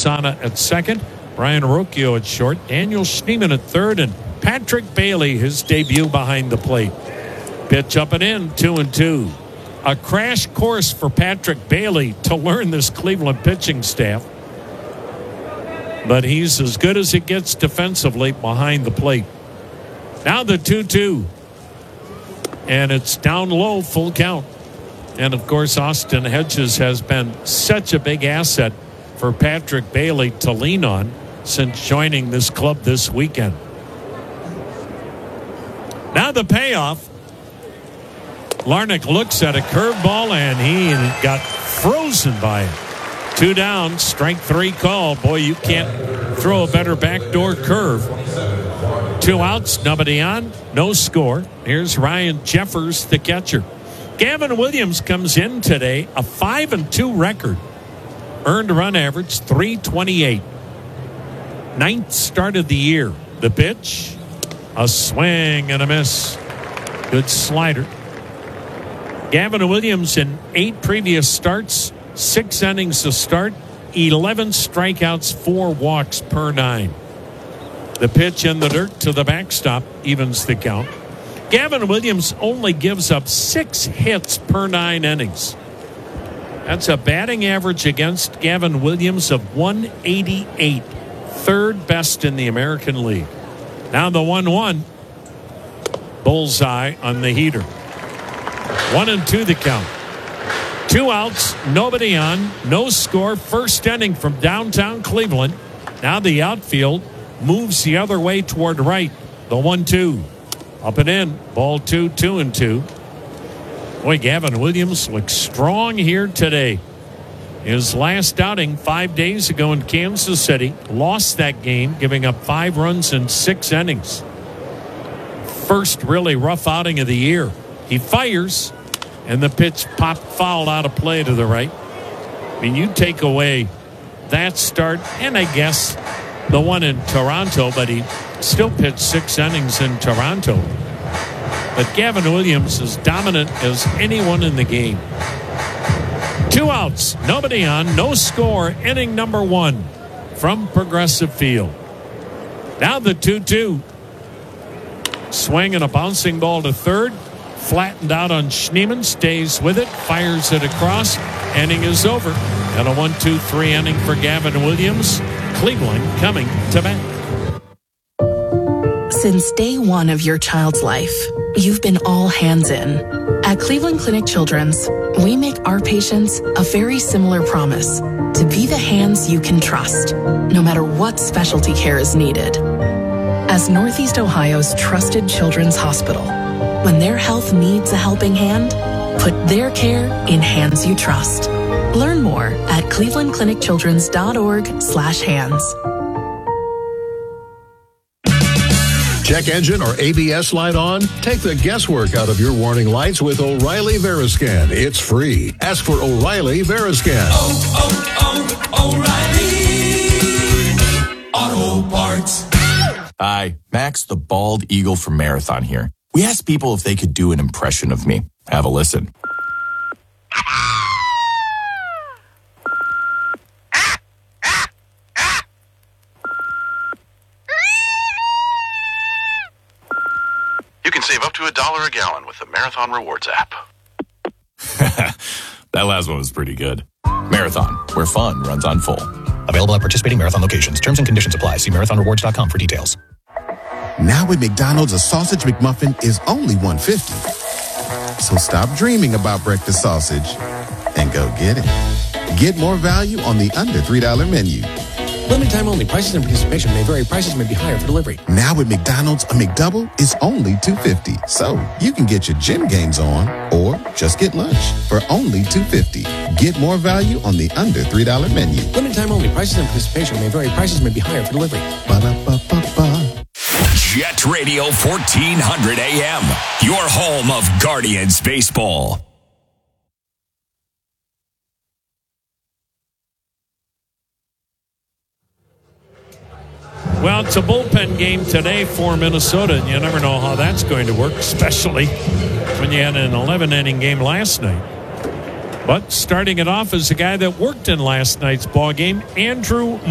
Lozana at second, Brian Rocchio at short, Daniel Schneemann at third, and Patrick Bailey, his debut behind the plate. Pitch up and in, 2-2. A crash course for Patrick Bailey to learn this Cleveland pitching staff. But he's as good as it gets defensively behind the plate. Now the 2-2. And it's down low, full count. And, of course, Austin Hedges has been such a big asset for Patrick Bailey to lean on since joining this club this weekend. Now the payoff. Larnach looks at a curveball, and he got frozen by it. 2 down, strike 3 call. Boy, you can't throw a better backdoor curve. 2 outs, nobody on, no score. Here's Ryan Jeffers, the catcher. Gavin Williams comes in today, a 5-2 record. Earned run average, 328. 9th start of the year. The pitch, a swing and a miss. Good slider. Gavin Williams in 8 previous starts, 6 innings to start, 11 strikeouts, 4 walks per 9. The pitch in the dirt to the backstop evens the count. Gavin Williams only gives up 6 hits per 9 innings. That's a batting average against Gavin Williams of 188, 3rd best in the American League. Now the 1-1. Bullseye on the heater. 1-2 the count. 2 outs, nobody on, no score. First inning from downtown Cleveland. Now the outfield moves the other way toward right. The 1-2. Up and in. Ball 2, 2-2. Boy, Gavin Williams looks strong here today. His last outing 5 days ago in Kansas City. Lost that game, giving up 5 runs in 6 innings. First really rough outing of the year. He fires, and the pitch popped foul out of play to the right. I mean, you take away that start, and I guess the one in Toronto, but he still pitched 6 innings in Toronto. But Gavin Williams is dominant as anyone in the game. 2 outs, nobody on, no score, inning number 1 from Progressive Field. Now the 2-2. Swing and a bouncing ball to third. Flattened out on Schneemann, stays with it, fires it across. Inning is over. And a 1-2-3 inning for Gavin Williams. Cleveland coming to bat. Since day one of your child's life, you've been all hands in. At Cleveland Clinic Children's, we make our patients a very similar promise: to be the hands you can trust, no matter what specialty care is needed. As Northeast Ohio's trusted children's hospital, when their health needs a helping hand, put their care in hands you trust. Learn more at clevelandclinicchildrens.org/hands. Check engine or ABS light on? Take the guesswork out of your warning lights with O'Reilly Veriscan. It's free. Ask for O'Reilly Veriscan. O'Reilly Auto Parts. Hi, Max the Bald Eagle from Marathon here. We asked people if they could do an impression of me. Have a listen. You can save up to $1 a gallon with the Marathon Rewards app. That last one was pretty good. Marathon, where fun runs on full. Available at participating Marathon locations. Terms and conditions apply. See marathonrewards.com for details. Now at McDonald's, a sausage McMuffin is only $1.50. So stop dreaming about breakfast sausage and go get it. Get more value on the under $3 menu. Limited time only. Prices and participation may vary. Prices may be higher for delivery. Now at McDonald's, a McDouble is only $2.50. So you can get your gym gains on or just get lunch for only $2.50. Get more value on the under $3 menu. Limited time only. Prices and participation may vary. Prices may be higher for delivery. Ba-da-ba-ba-ba. Jet Radio 1400 AM, your home of Guardians baseball. Well, it's a bullpen game today for Minnesota, and you never know how that's going to work, especially when you had an 11-inning game last night. But starting it off is a guy that worked in last night's ball game, Andrew